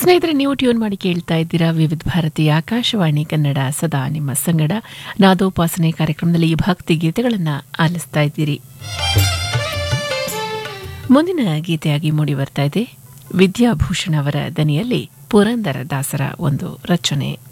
ಸ್ನೇಹಿತರೆ, ನೀವು ಟ್ಯೂನ್ ಮಾಡಿ ಕೇಳ್ತಾ ಇದ್ದೀರಾ ವಿವಿಧ ಭಾರತಿ ಆಕಾಶವಾಣಿ ಕನ್ನಡ, ಸದಾ ನಿಮ್ಮ ಸಂಗಡ. ನಾದೋಪಾಸನೆ ಕಾರ್ಯಕ್ರಮದಲ್ಲಿ ಭಕ್ತಿ ಗೀತೆಗಳನ್ನು ಆಲಿಸ್ತಾ ಇದ್ದೀರಿ. ಮುಂದಿನ ಗೀತೆಯಾಗಿ ಮೂಡಿ ಬರ್ತಾ ಇದೆ ವಿದ್ಯಾಭೂಷಣ್ ಅವರ ದನಿಯಲ್ಲಿ ಪುರಂದರ ದಾಸರ ಒಂದು ರಚನೆ.